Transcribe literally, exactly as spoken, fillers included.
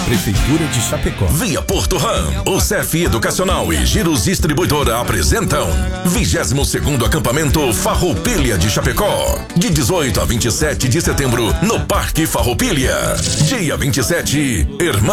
Prefeitura de Chapecó. Via Porto Ram, o C F Educacional e Giros Distribuidora apresentam vigésimo segundo acampamento Farroupilha de Chapecó, de dezoito a vinte e sete de setembro, no Parque Farroupilha. Dia vinte e sete, Irmã